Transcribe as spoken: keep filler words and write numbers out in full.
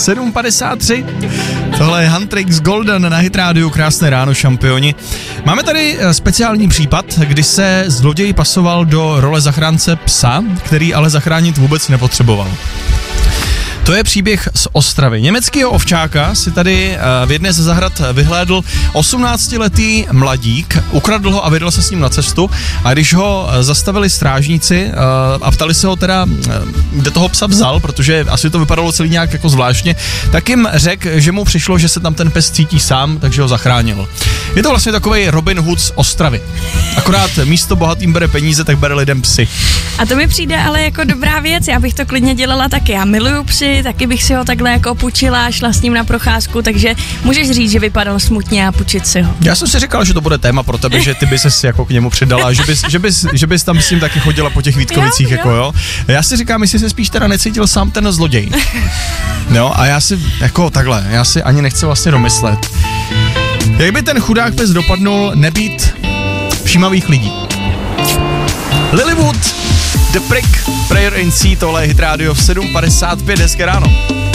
sedm padesát tři. Tohle je Huntrix Golden na Hit Radio, krásné ráno, šampioni. Máme tady speciální případ, kdy se zloděj pasoval do role zachránce psa, který ale zachránit vůbec nepotřeboval. To je příběh z Ostravy. Německého ovčáka si tady v jedné ze zahrad vyhlédl osmnáctiletý mladík, ukradl ho a vydal se s ním na cestu, a když ho zastavili strážníci a ptali se ho teda, kde toho psa vzal, protože asi to vypadalo celý nějak jako zvláštně, tak jim řekl, že mu přišlo, že se tam ten pes cítí sám, takže ho zachránil. Je to vlastně takovej Robin Hood z Ostravy. Akorát místo bohatým bere peníze, tak bere lidem psy. A to mi přijde ale jako dobrá věc, já bych to klidně dělala taky. Já miluju psy, taky bych si ho takhle jako půjčila, šla s ním na procházku, takže můžeš říct, že vypadal smutně a půjčit si ho. Já jsem si říkal, že to bude téma pro tebe, že ty bys se jako k němu přidala, že bys, že bys, že bys tam s ním taky chodila po těch Vítkovicích, jo, jako jo. jo. Já si říkám, jestli se spíš teda necítil sám ten zloděj. Jo, a já si jako takhle, já si ani nechci vlastně domyslet. Jak by ten chudák pes dopadnul nebýt všímavých lidí? Lilywood, The Prick, Prayer in Sea, tohle je Hit Radio v sedm padesát pět, hezké ráno.